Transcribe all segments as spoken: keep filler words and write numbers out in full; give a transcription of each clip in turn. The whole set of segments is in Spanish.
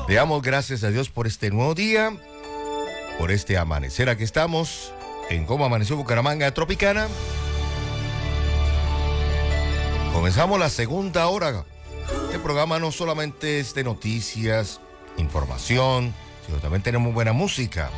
Le damos gracias a Dios por este nuevo día, por este amanecer. Aquí estamos en Cómo Amaneció Bucaramanga Tropicana. Comenzamos la segunda hora. Este programa no solamente es de noticias, información, sino también tenemos buena música.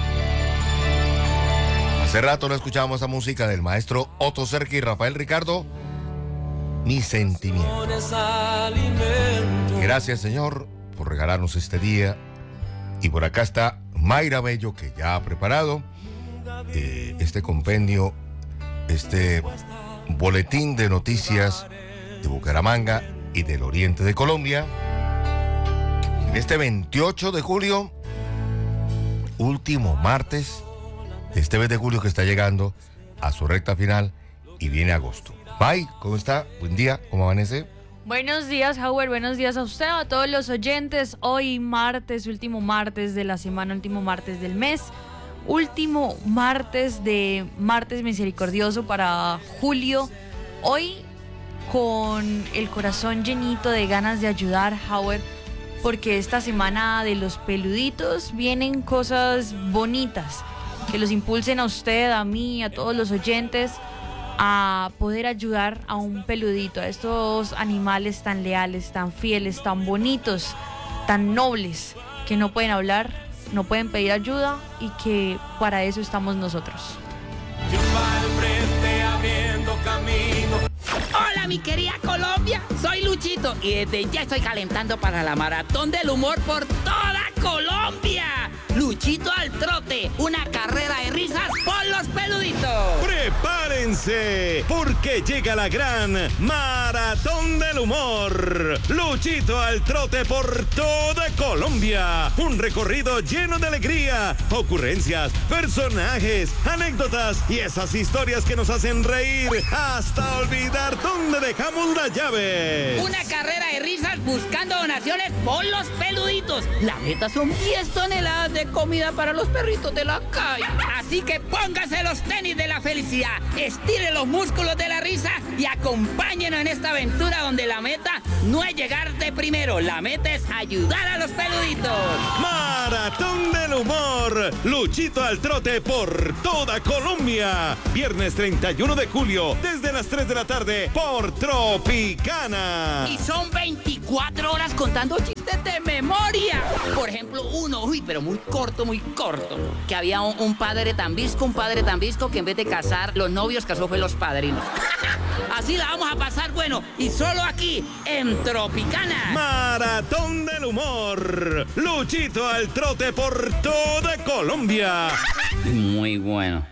Hace rato no escuchábamos esa música del maestro Otto Sergi y Rafael Ricardo, Mi Sentimiento. Gracias, Señor, por regalarnos este día. Y por acá está Mayra Bello, que ya ha preparado eh, este compendio, este boletín de noticias de Bucaramanga y del oriente de Colombia. En este veintiocho de julio, último martes de este mes de julio que está llegando a su recta final y viene agosto. May, ¿cómo está? Buen día, ¿cómo amanece? Buenos días, Howard, buenos días a usted, a todos los oyentes. Hoy martes, último martes de la semana, último martes del mes, último martes de martes misericordioso para julio. Hoy con el corazón llenito de ganas de ayudar, Howard, porque esta semana de los peluditos vienen cosas bonitas que los impulsen a usted, a mí, a todos los oyentes a poder ayudar a un peludito, a estos animales tan leales, tan fieles, tan bonitos, tan nobles, que no pueden hablar, no pueden pedir ayuda y que para eso estamos nosotros. Hola mi querida Colombia, soy Luchito y desde ya estoy calentando para la maratón del humor por toda Colombia. Luchito al trote, una carrera de risas por los peluditos. ¡Prepárense! Porque llega la gran Maratón del Humor. Luchito al trote por toda Colombia. Un recorrido lleno de alegría, ocurrencias, personajes, anécdotas y esas historias que nos hacen reír hasta olvidar dónde dejamos las llaves. Una carrera de risas buscando donaciones por los peluditos. La meta son diez toneladas de comida para los perritos de la calle. Así que póngase los tenis de la felicidad, estire los músculos de la risa y acompáñenos en esta aventura donde la meta no es llegar de primero, la meta es ayudar a los peluditos. Maratón del Humor, Luchito al trote por toda Colombia. Viernes treinta y uno de julio, desde las tres de la tarde, por Tropicana. Y son veinticuatro horas contando chistes de memoria. Por ejemplo, uno, uy, pero muy corto, muy corto, que había un, un padre tan visco, un padre tan visco que en vez de casar los novios, casó fue los padrinos. Así la vamos a pasar bueno, y solo aquí, en Tropicana. Maratón del Humor, Luchito al trote por toda Colombia. Muy bueno.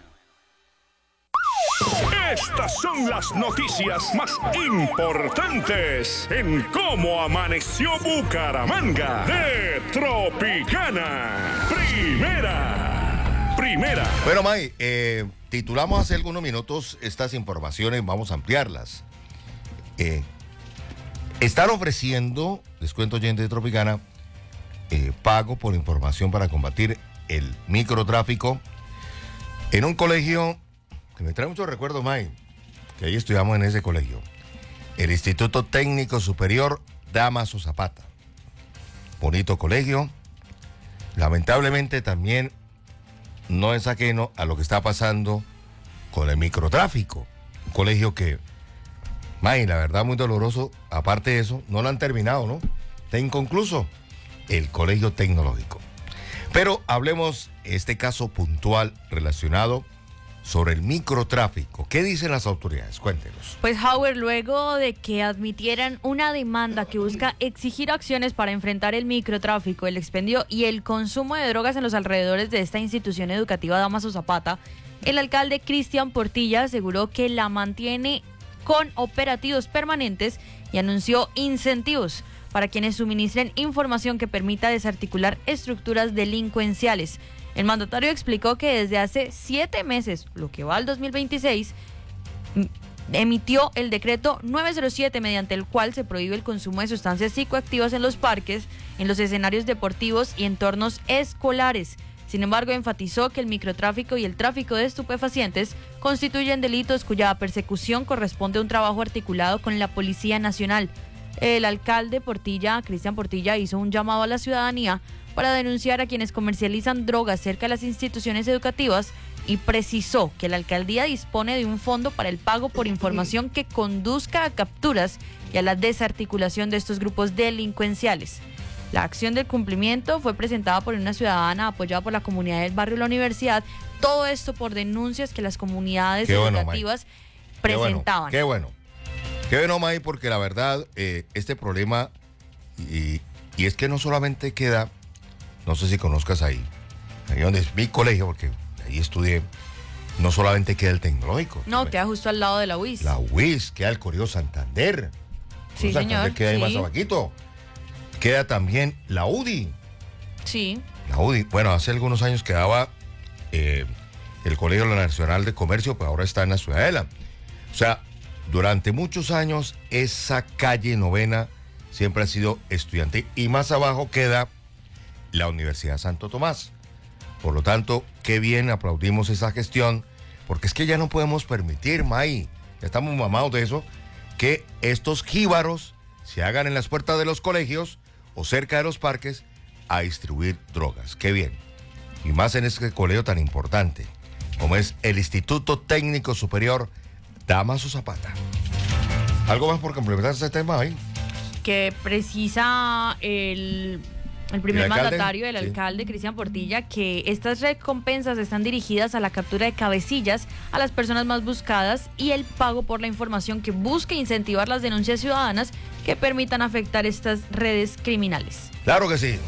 Estas son las noticias más importantes en Cómo Amaneció Bucaramanga de Tropicana. Primera, primera. Bueno, May, eh, titulamos hace algunos minutos estas informaciones, vamos a ampliarlas. Eh, están ofreciendo, les cuento, oyentes de Tropicana, eh, pago por información para combatir el microtráfico en un colegio que me trae muchos recuerdos, May, que ahí estudiamos en ese colegio, el Instituto Técnico Superior Damaso Zapata. Bonito colegio, lamentablemente también no es ajeno a lo que está pasando con el microtráfico. Un colegio que, May, la verdad muy doloroso, aparte de eso, no lo han terminado, ¿no? Está inconcluso el colegio tecnológico. Pero hablemos este caso puntual relacionado sobre el microtráfico. ¿Qué dicen las autoridades? Cuéntenos. Pues Howard, luego de que admitieran una demanda que busca exigir acciones para enfrentar el microtráfico, el expendio y el consumo de drogas en los alrededores de esta institución educativa Damaso Zapata, el alcalde Cristian Portilla aseguró que la mantiene con operativos permanentes y anunció incentivos para quienes suministren información que permita desarticular estructuras delincuenciales. El mandatario explicó que desde hace siete meses, lo que va al dos mil veintiséis, emitió el decreto novecientos siete, mediante el cual se prohíbe el consumo de sustancias psicoactivas en los parques, en los escenarios deportivos y entornos escolares. Sin embargo, enfatizó que el microtráfico y el tráfico de estupefacientes constituyen delitos cuya persecución corresponde a un trabajo articulado con la Policía Nacional. El alcalde Portilla, Cristian Portilla, hizo un llamado a la ciudadanía para denunciar a quienes comercializan drogas cerca de las instituciones educativas y precisó que la alcaldía dispone de un fondo para el pago por información que conduzca a capturas y a la desarticulación de estos grupos delincuenciales. La acción del cumplimiento fue presentada por una ciudadana apoyada por la comunidad del barrio La Universidad. Todo esto por denuncias que las comunidades Qué bueno, educativas May. presentaban. Qué bueno, qué bueno. Qué bueno, May, porque la verdad, eh, este problema, y, y es que no solamente queda, no sé si conozcas ahí, ahí donde es mi colegio, porque ahí estudié, no solamente queda el tecnológico. No, queda justo al lado de la U I S. La U I S, queda el Colegio Santander. Sí, Colegio Santander señor, queda ahí sí. más abajito. Queda también la U D I. Sí. La U D I, bueno, hace algunos años quedaba eh, el Colegio Nacional de Comercio, pues ahora está en la Ciudadela. O sea, durante muchos años esa calle novena siempre ha sido estudiantil y más abajo queda la Universidad Santo Tomás. Por lo tanto, qué bien, aplaudimos esa gestión, porque es que ya no podemos permitir, May, ya estamos mamados de eso, que estos jíbaros se hagan en las puertas de los colegios o cerca de los parques a distribuir drogas. Qué bien. Y más en este colegio tan importante, como es el Instituto Técnico Superior Damaso Zapata. ¿Algo más por complementar este tema ahí? Que precisa el, el primer ¿El alcalde? mandatario, el Sí. alcalde Cristian Portilla, que estas recompensas están dirigidas a la captura de cabecillas a las personas más buscadas y el pago por la información que busque incentivar las denuncias ciudadanas que permitan afectar estas redes criminales. Claro que sí.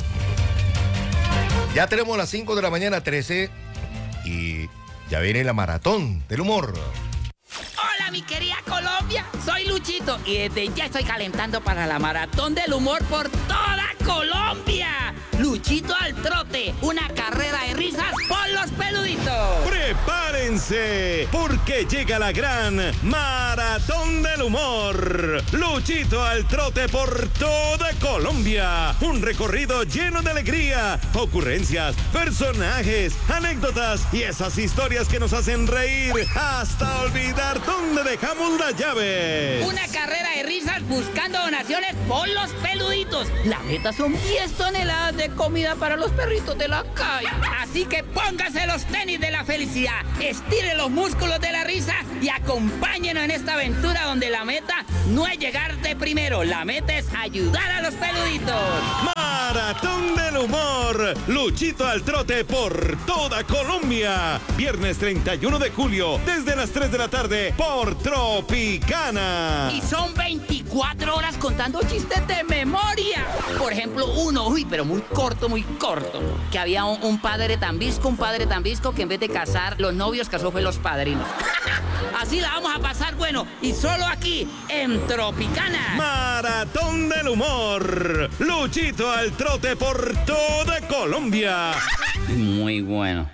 Ya tenemos las cinco de la mañana, trece, y ya viene la maratón del humor. Hola, mi querida Colombia. Soy Luchito y desde ya estoy calentando para la maratón del humor por toda Colombia. Luchito al trote, una carrera de risas por los peluditos. Prepárense, porque llega la gran Maratón del Humor. Luchito al trote por toda Colombia. Un recorrido lleno de alegría, ocurrencias, personajes, anécdotas y esas historias que nos hacen reír hasta olvidar dónde dejamos las llaves. Una carrera de risas buscando donaciones por los peluditos. La meta son diez toneladas de comida para los perritos de la calle. Así que póngase los tenis de la felicidad, estire los músculos de la risa y acompáñenos en esta aventura donde la meta no es llegar de primero, la meta es ayudar a los peluditos. Maratón del Humor. Luchito al trote por toda Colombia. Viernes treinta y uno de julio, desde las tres de la tarde, por Tropicana. Y son veinticuatro horas contando chistes de memoria. Por ejemplo, uno, uy, pero muy corto, muy corto. Que había un, un padre tan visco, un padre tan visco que en vez de casar los novios, casó fue los padrinos. Así la vamos a pasar, bueno, y solo aquí, en Tropicana. Maratón del Humor. Luchito al trote por toda Colombia. Muy bueno.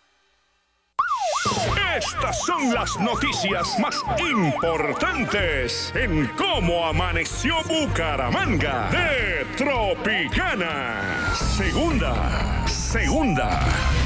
Estas son las noticias más importantes en cómo amaneció Bucaramanga de Tropicana. Segunda, segunda.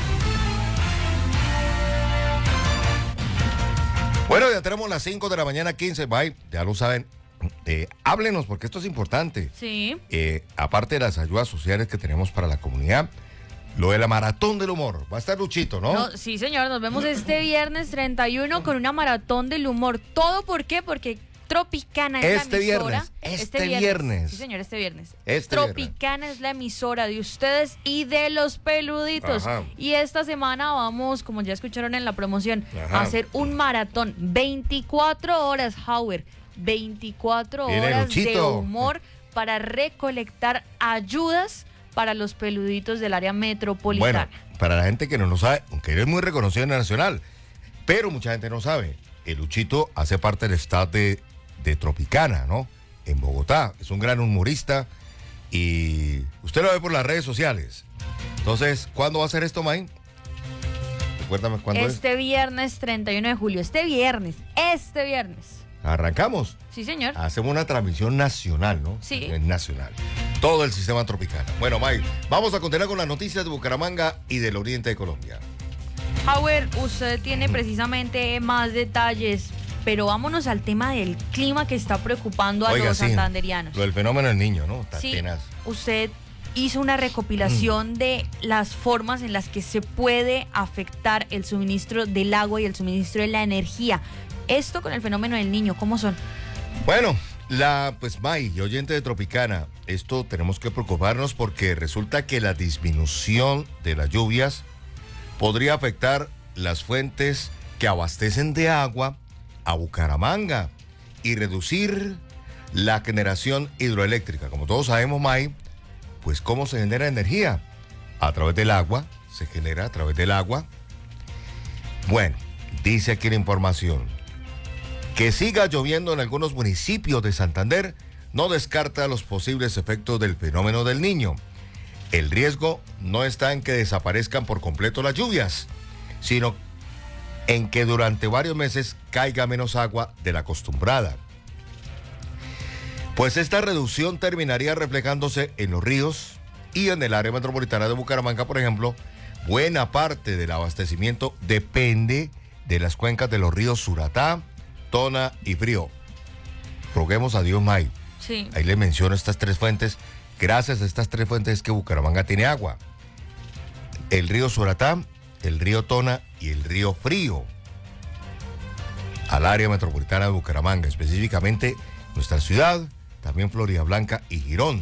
Bueno, ya tenemos las cinco de la mañana, quince, bye, ya lo saben. Eh, háblenos, porque esto es importante. Sí. Eh, aparte de las ayudas sociales que tenemos para la comunidad, lo de la maratón del humor. Va a estar Luchito, ¿no? No, sí, señor, nos vemos este viernes treinta y uno con una maratón del humor. ¿Todo por qué? Porque Tropicana es Este la emisora. viernes, este viernes. Sí, señor, este viernes. Este Tropicana es la emisora de ustedes y de los peluditos. Ajá. Y esta semana vamos, como ya escucharon en la promoción, Ajá. a hacer un maratón. veinticuatro horas, Howard. veinticuatro Viene horas de Luchito. humor para recolectar ayudas para los peluditos del área metropolitana. Bueno, para la gente que no lo sabe, aunque él es muy reconocido en la nacional, pero mucha gente no sabe, el Luchito hace parte del staff de, de Tropicana, ¿no? En Bogotá. Es un gran humorista y usted lo ve por las redes sociales. Entonces, ¿cuándo va a ser esto, May? Recuérdame cuándo Este viernes treinta y uno de julio. Este viernes. Este viernes. es. Arrancamos. Sí, señor. Hacemos una transmisión nacional, ¿no? Sí. Es nacional. Todo el sistema Tropicana. Bueno, May, vamos a continuar con las noticias de Bucaramanga y del oriente de Colombia. Howard, usted tiene precisamente más detalles Pero vámonos al tema del clima que está preocupando a Oiga, los sí, santanderianos. Lo del fenómeno del niño, ¿no? Está Sí, tenaz. usted hizo una recopilación Mm. de las formas en las que se puede afectar el suministro del agua y el suministro de la energía. Esto con el fenómeno del niño, ¿cómo son? Bueno, la, pues May y oyente de Tropicana, esto tenemos que preocuparnos porque resulta que la disminución de las lluvias podría afectar las fuentes que abastecen de agua a Bucaramanga y reducir la generación hidroeléctrica. Como todos sabemos, May, pues cómo se genera energía a través del agua, se genera a través del agua. Bueno, dice aquí la información. Que siga lloviendo en algunos municipios de Santander no descarta los posibles efectos del fenómeno del niño. El riesgo no está en que desaparezcan por completo las lluvias, sino en que durante varios meses caiga menos agua de la acostumbrada. Pues esta reducción terminaría reflejándose en los ríos y en el área metropolitana de Bucaramanga, por ejemplo. Buena parte del abastecimiento depende de las cuencas de los ríos Suratá, Tona y Frío. Roguemos a Dios, May. Sí. Ahí le menciono estas tres fuentes. Gracias a estas tres fuentes es que Bucaramanga tiene agua. El río Suratá, el río Tona y el río Frío. Al área metropolitana de Bucaramanga, específicamente nuestra ciudad, también Floridablanca y Girón.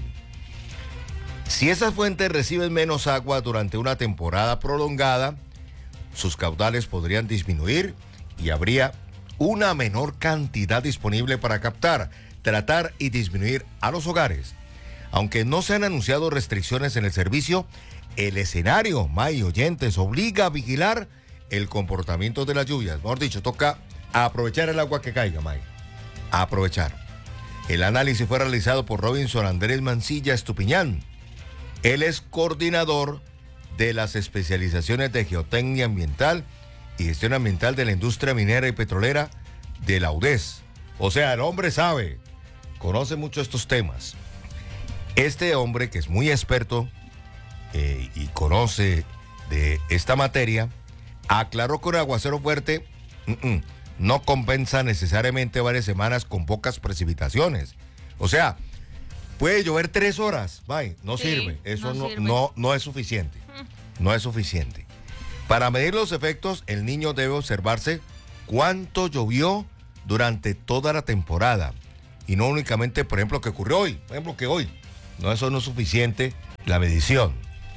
Si esas fuentes reciben menos agua durante una temporada prolongada, sus caudales podrían disminuir y habría una menor cantidad disponible para captar, tratar y disminuir a los hogares. Aunque no se han anunciado restricciones en el servicio, el escenario, May, oyentes, obliga a vigilar el comportamiento de las lluvias. Mejor dicho, toca aprovechar el agua que caiga, May. A aprovechar. El análisis fue realizado por Robinson Andrés Mancilla Estupiñán. Él es coordinador de las especializaciones de geotecnia ambiental y gestión ambiental de la industria minera y petrolera de la U D E S. O sea, el hombre sabe, conoce mucho estos temas. Este hombre, que es muy experto eh, y conoce de esta materia, aclaró que un aguacero fuerte uh -uh, no compensa necesariamente varias semanas con pocas precipitaciones. O sea, puede llover tres horas, May, no Sí, sirve. Eso no no, sirve. no, no es suficiente. No es suficiente. Para medir los efectos, el niño debe observarse cuánto llovió durante toda la temporada. Y no únicamente, por ejemplo, que ocurrió hoy. Por ejemplo, que hoy. No, eso no es suficiente, la medición.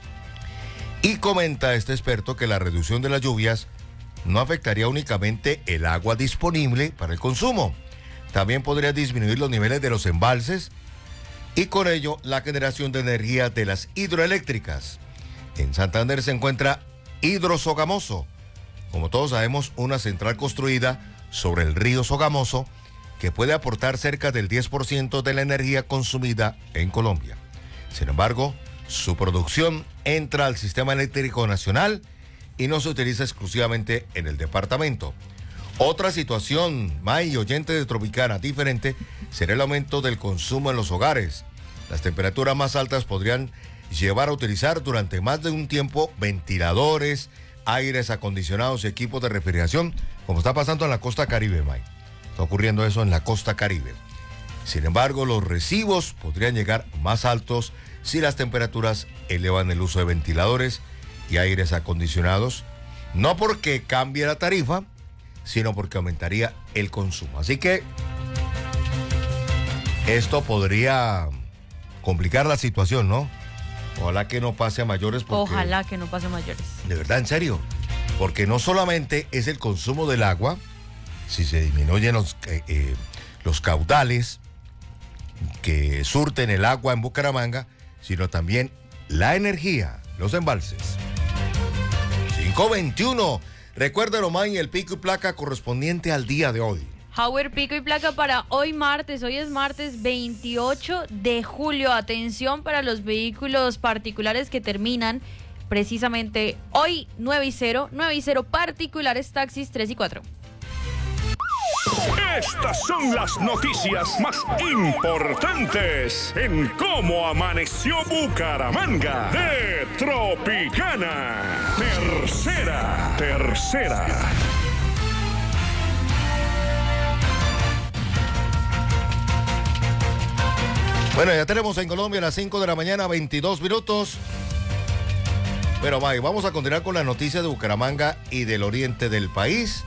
Y comenta este experto que la reducción de las lluvias no afectaría únicamente el agua disponible para el consumo. También podría disminuir los niveles de los embalses y con ello la generación de energía de las hidroeléctricas. En Santander se encuentra Hidrosogamoso, como todos sabemos, una central construida sobre el río Sogamoso que puede aportar cerca del diez por ciento de la energía consumida en Colombia. Sin embargo, su producción entra al sistema eléctrico nacional y no se utiliza exclusivamente en el departamento. Otra situación, May, oyente de Tropicana, diferente, será el aumento del consumo en los hogares. Las temperaturas más altas podrían llevar a utilizar durante más de un tiempo ventiladores, aires acondicionados y equipos de refrigeración, como está pasando en la costa Caribe, May. Está ocurriendo eso en la costa Caribe. Sin embargo, los recibos podrían llegar más altos si las temperaturas elevan el uso de ventiladores y aires acondicionados, no porque cambie la tarifa, sino porque aumentaría el consumo. Así que esto podría complicar la situación, ¿no? Ojalá que no pase a mayores. Porque, Ojalá que no pase a mayores. de verdad, en serio, porque no solamente es el consumo del agua, si se disminuyen los, eh, eh, los caudales que surten el agua en Bucaramanga, sino también la energía, los embalses. cinco veintiuno, recuérdelo, May, el pico y placa correspondiente al día de hoy. Howard, pico y placa para hoy martes. Hoy es martes veintiocho de julio. Atención para los vehículos particulares que terminan precisamente hoy nueve y cero. nueve y cero particulares, taxis tres y cuatro. Estas son las noticias más importantes en Cómo Amaneció Bucaramanga de Tropicana. Tercera, tercera. Bueno, ya tenemos en Colombia a las cinco de la mañana, veintidós minutos. Bueno, May, vamos a continuar con las noticias de Bucaramanga y del oriente del país.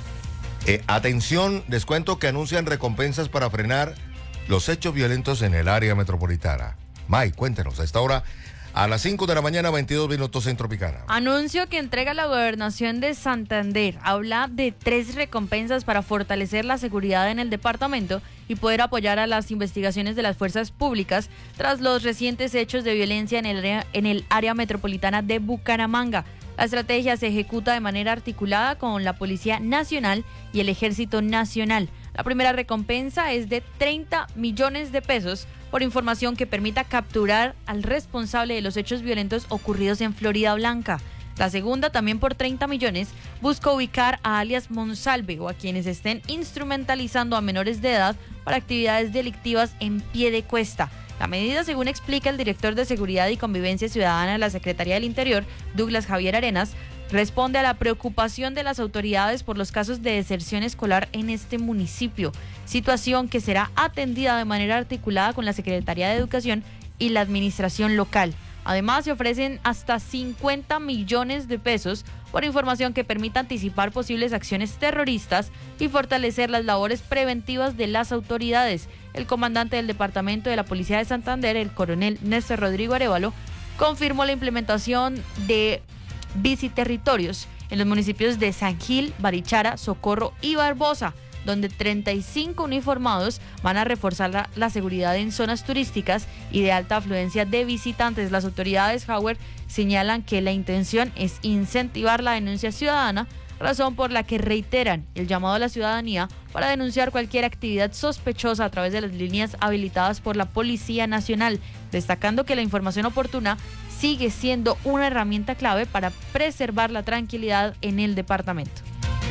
Eh, atención, les cuento que anuncian recompensas para frenar los hechos violentos en el área metropolitana. May, cuéntenos, a esta hora, a las cinco de la mañana, veintidós minutos en Tropicana. Anuncio que entrega la Gobernación de Santander. Habla de tres recompensas para fortalecer la seguridad en el departamento y poder apoyar a las investigaciones de las fuerzas públicas tras los recientes hechos de violencia en el área, en el área metropolitana de Bucaramanga. La estrategia se ejecuta de manera articulada con la Policía Nacional y el Ejército Nacional. La primera recompensa es de treinta millones de pesos por información que permita capturar al responsable de los hechos violentos ocurridos en Florida Blanca. La segunda, también por treinta millones, busca ubicar a alias Monsalve o a quienes estén instrumentalizando a menores de edad para actividades delictivas en pie de cuesta. La medida, según explica el director de Seguridad y Convivencia Ciudadana de la Secretaría del Interior, Douglas Javier Arenas, responde a la preocupación de las autoridades por los casos de deserción escolar en este municipio, situación que será atendida de manera articulada con la Secretaría de Educación y la administración local. Además, se ofrecen hasta cincuenta millones de pesos por información que permita anticipar posibles acciones terroristas y fortalecer las labores preventivas de las autoridades. El comandante del Departamento de la Policía de Santander, el coronel Néstor Rodrigo Arévalo, confirmó la implementación de biciterritorios en los municipios de San Gil, Barichara, Socorro y Barbosa, donde treinta y cinco uniformados van a reforzar la, la seguridad en zonas turísticas y de alta afluencia de visitantes. Las autoridades, Howard, señalan que la intención es incentivar la denuncia ciudadana, razón por la que reiteran el llamado a la ciudadanía para denunciar cualquier actividad sospechosa a través de las líneas habilitadas por la Policía Nacional, destacando que la información oportuna sigue siendo una herramienta clave para preservar la tranquilidad en el departamento.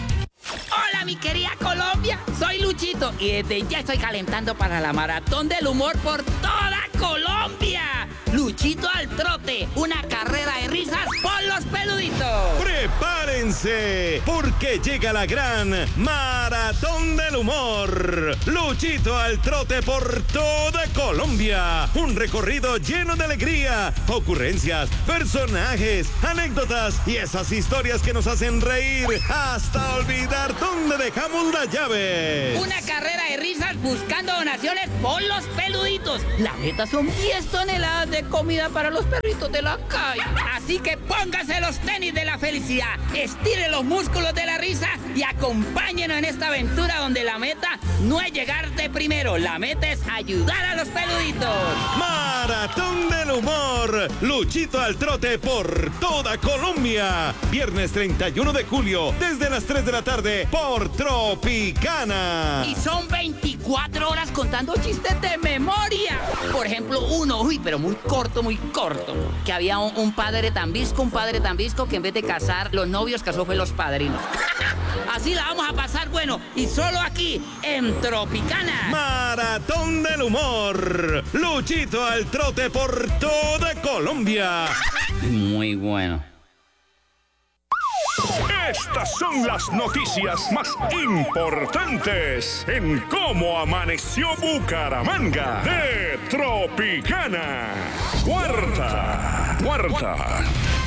Hola mi querida Colombia, soy Luchito y desde ya estoy calentando para la maratón del humor por toda Colombia. Luchito al trote, una carrera de risas por los peluditos. ¡Prepárense! Porque llega la gran Maratón del Humor. Luchito al trote por toda Colombia. Un recorrido lleno de alegría, ocurrencias, personajes, anécdotas y esas historias que nos hacen reír hasta olvidar dónde dejamos las llaves. Una carrera de risas buscando donaciones por los peluditos. La meta son diez toneladas de comida para los perritos de la calle. Así que póngase los tenis de la felicidad, estire los músculos de la risa y acompáñenos en esta aventura donde la meta no es llegar de primero, la meta es ayudar a los peluditos. Maratón del Humor. Luchito al trote por toda Colombia. Viernes treinta y uno de julio, desde las tres de la tarde, por Tropicana. Y son veinticuatro horas contando chistes de memoria. Por ejemplo, uno, uy, pero muy corto, muy corto. Que había un, un padre tan visco, un padre tan visco que en vez de casar los novios, casó fue los padrinos. Así la vamos a pasar bueno y solo aquí en Tropicana. Maratón del Humor. Luchito al trote por toda Colombia. Muy bueno. Estas son las noticias más importantes en Cómo Amaneció Bucaramanga de Tropicana. Cuarta, cuarta.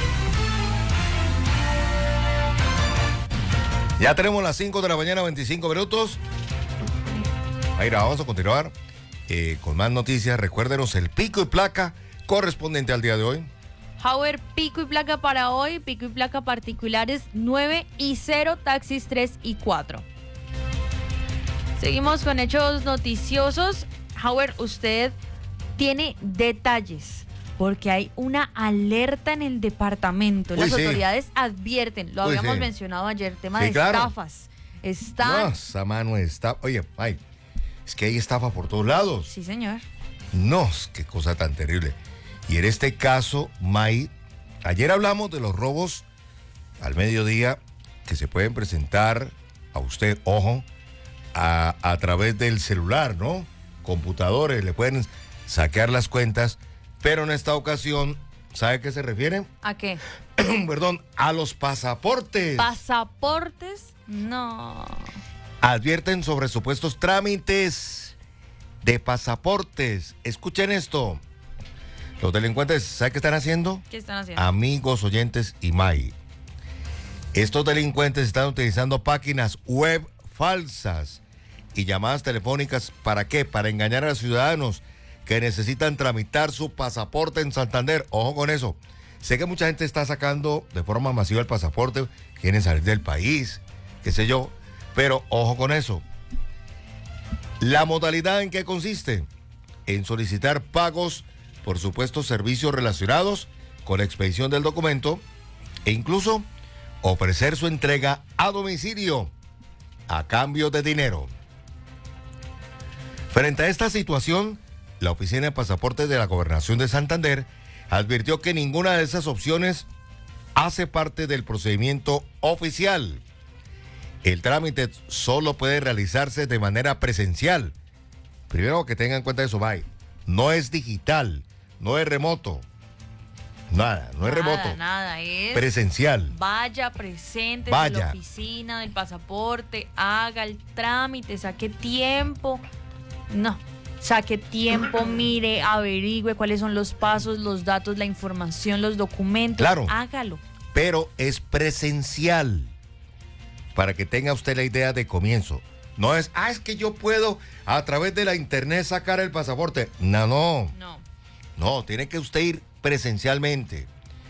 Ya tenemos las cinco de la mañana, veinticinco minutos. Mayra, vamos a continuar eh, con más noticias. Recuérdenos el pico y placa correspondiente al día de hoy. Howard, pico y placa para hoy, pico y placa particulares nueve y cero, taxis tres y cuatro. Seguimos con hechos noticiosos. Howard, usted tiene detalles porque hay una alerta en el departamento. Las Uy, sí. autoridades advierten, lo Uy, habíamos sí. mencionado ayer, tema Sí, de claro. estafas. Están... No, esa mano está... Oye, ay, es que hay estafa por todos lados. Sí, señor. No, qué cosa tan terrible. Y en este caso, May, ayer hablamos de los robos al mediodía que se pueden presentar a usted, ojo, a, a través del celular, ¿no? Computadores, le pueden saquear las cuentas, pero en esta ocasión, ¿sabe a qué se refiere? ¿A qué? Perdón, a los pasaportes. ¿Pasaportes? No. Advierten sobre supuestos trámites de pasaportes. Escuchen esto. Los delincuentes, ¿saben qué están haciendo? ¿Qué están haciendo? Amigos oyentes y May. Estos delincuentes están utilizando páginas web falsas y llamadas telefónicas. ¿Para qué? Para engañar a los ciudadanos que necesitan tramitar su pasaporte en Santander. Ojo con eso. Sé que mucha gente está sacando de forma masiva el pasaporte, quieren salir del país, qué sé yo, pero ojo con eso. La modalidad en qué consiste: en solicitar pagos por supuestos servicios relacionados con la expedición del documento e incluso ofrecer su entrega a domicilio a cambio de dinero. Frente a esta situación, la Oficina de Pasaportes de la Gobernación de Santander advirtió que ninguna de esas opciones hace parte del procedimiento oficial. El trámite solo puede realizarse de manera presencial. Primero que tengan en cuenta eso, bye. No es digital, no es remoto. Nada, no es nada, remoto. Nada, es presencial. Vaya, presente Vaya. a la oficina del pasaporte, haga el trámite, saque tiempo. No, saque tiempo, mire, averigüe cuáles son los pasos, los datos, la información, los documentos. Claro. Hágalo. Pero es presencial. Para que tenga usted la idea de comienzo. No es, ah, es que yo puedo a través de la internet sacar el pasaporte. No, no. No. No, tiene que usted ir presencialmente.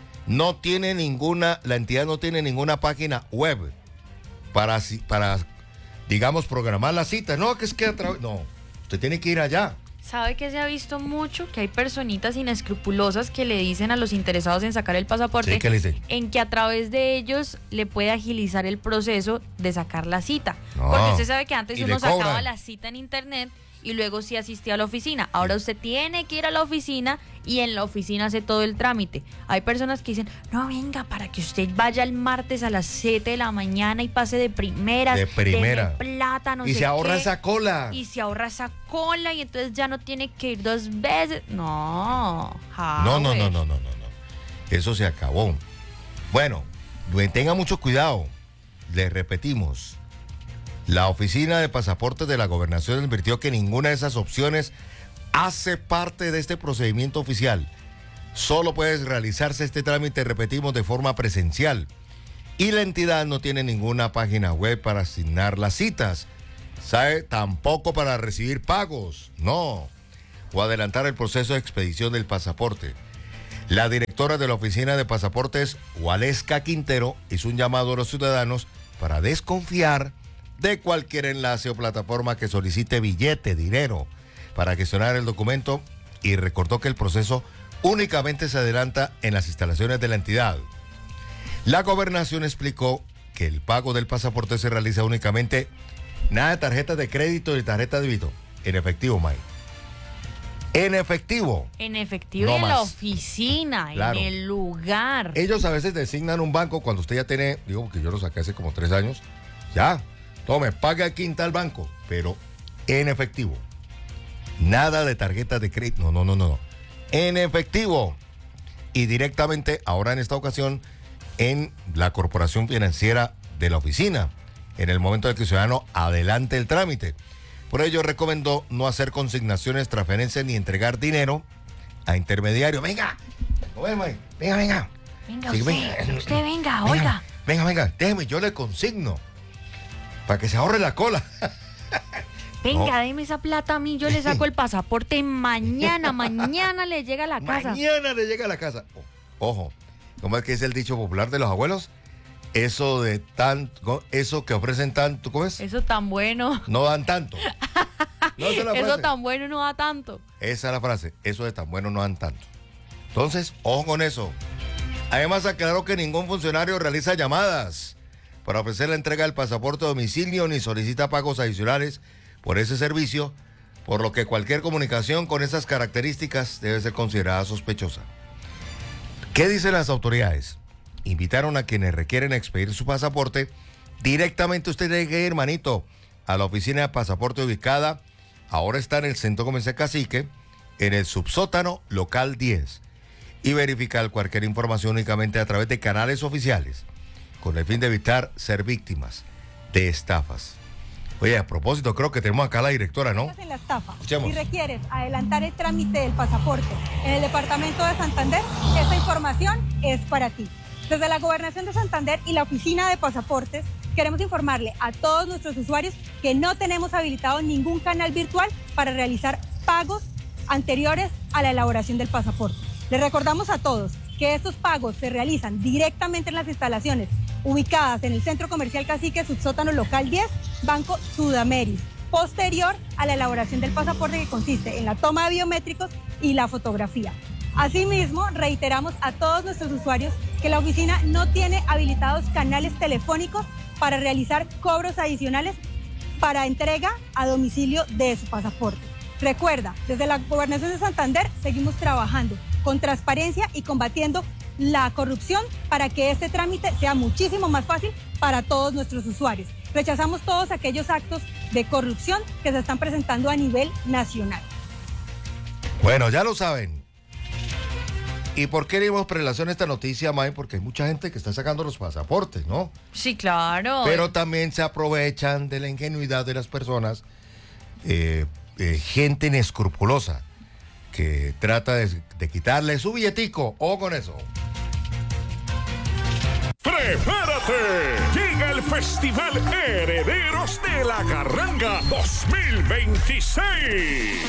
No tiene ninguna, la entidad no tiene ninguna página web para, para digamos, programar la cita. No, que es que a través, no, usted tiene que ir allá. ¿Sabe que se ha visto mucho? Que hay personitas inescrupulosas que le dicen a los interesados en sacar el pasaporte, Sí, ¿qué le dicen? en que a través de ellos le puede agilizar el proceso de sacar la cita. No. Porque usted sabe que antes Y uno le sacaba cobran. la cita en internet y luego sí asistía a la oficina. Ahora usted tiene que ir a la oficina y en la oficina hace todo el trámite. Hay personas que dicen, no, venga, para que usted vaya el martes a las siete de la mañana y pase de primeras, De primera. deme plata, no y sé se ahorra qué, esa cola. y se ahorra esa cola y entonces ya no tiene que ir dos veces. No, No, no, no, no, no, no, no. Eso se acabó. Bueno, tenga mucho cuidado. Les repetimos. La Oficina de Pasaportes de la Gobernación advirtió que ninguna de esas opciones hace parte de este procedimiento oficial. Solo puede realizarse este trámite, repetimos, de forma presencial. Y la entidad no tiene ninguna página web para asignar las citas. ¿Sabe? Tampoco para recibir pagos. No. O adelantar el proceso de expedición del pasaporte. La directora de la Oficina de Pasaportes, Waleska Quintero, hizo un llamado a los ciudadanos para desconfiar de cualquier enlace o plataforma que solicite billete, dinero, para gestionar el documento, y recordó que el proceso únicamente se adelanta en las instalaciones de la entidad. La gobernación explicó que el pago del pasaporte se realiza únicamente, nada de tarjetas de crédito ni tarjeta de débito, en efectivo, May. En efectivo. En efectivo, No y en la más. oficina, Claro. en el lugar. Ellos a veces designan un banco cuando usted ya tiene, digo que yo lo saqué hace como tres años, ya, tome, pague aquí en tal banco, pero en efectivo. Nada de tarjetas de crédito, no, no, no, no, en efectivo. Y directamente, ahora en esta ocasión, en la corporación financiera de la oficina, en el momento en que el ciudadano adelante el trámite. Por ello recomendó no hacer consignaciones, transferencias ni entregar dinero a intermediarios. Venga, venga, venga, venga. Venga, Sí, usted, venga. usted venga, Venga, oiga. Venga, venga, déjeme, yo le consigno. Para que se ahorre la cola. Venga, No. deme esa plata a mí, yo le saco el pasaporte mañana, mañana le llega a la casa. Mañana le llega a la casa. O- Ojo, ¿cómo es que es el dicho popular de los abuelos? Eso de tanto, eso que ofrecen tanto, ¿cómo es? Eso tan bueno. No dan tanto. No, esa es la Eso frase. tan bueno no da tanto. Esa es la frase. Eso de tan bueno no dan tanto. Entonces, ojo con eso. Además, aclaró que ningún funcionario realiza llamadas para ofrecer la entrega del pasaporte a domicilio ni solicita pagos adicionales por ese servicio, por lo que cualquier comunicación con esas características debe ser considerada sospechosa. ¿Qué dicen las autoridades? Invitaron a quienes requieren expedir su pasaporte. Directamente usted tiene que ir, hermanito, a la oficina de pasaporte ubicada, ahora está en el Centro Comercial Cacique, en el subsótano local diez, y verificar cualquier información únicamente a través de canales oficiales, con el fin de evitar ser víctimas de estafas. Oye, a propósito, creo que tenemos acá a la directora, ¿no? En la estafa. Escuchemos. Si requieres adelantar el trámite del pasaporte en el departamento de Santander, esta información es para ti. Desde la Gobernación de Santander y la Oficina de Pasaportes, queremos informarle a todos nuestros usuarios que no tenemos habilitado ningún canal virtual para realizar pagos anteriores a la elaboración del pasaporte. Les recordamos a todos que estos pagos se realizan directamente en las instalaciones ubicadas en el Centro Comercial Cacique, subsótano local diez, Banco Sudameris, posterior a la elaboración del pasaporte, que consiste en la toma de biométricos y la fotografía. Asimismo, reiteramos a todos nuestros usuarios que la oficina no tiene habilitados canales telefónicos para realizar cobros adicionales para entrega a domicilio de su pasaporte. Recuerda, desde la Gobernación de Santander seguimos trabajando con transparencia y combatiendo la corrupción para que este trámite sea muchísimo más fácil para todos nuestros usuarios. Rechazamos todos aquellos actos de corrupción que se están presentando a nivel nacional. Bueno, ya lo saben. ¿Y por qué dimos prelación a esta noticia, May? Porque hay mucha gente que está sacando los pasaportes, ¿no? Sí, claro. Pero también se aprovechan de la ingenuidad de las personas, eh, eh, gente inescrupulosa que trata de, de quitarle su billetico. O con eso. ¡Prepárate! Llega el Festival Herederos de la Carranga dos mil veintiséis.